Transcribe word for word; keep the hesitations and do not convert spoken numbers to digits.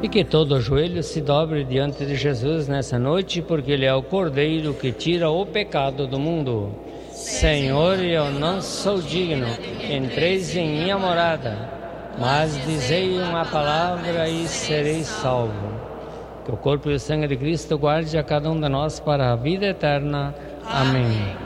e que todo joelho se dobre diante de Jesus nessa noite, porque Ele é o Cordeiro que tira o pecado do mundo. Senhor, eu não sou digno, entreis em minha morada, mas dizei uma palavra e serei salvo. Que o corpo e o sangue de Cristo guarde a cada um de nós para a vida eterna. Amém.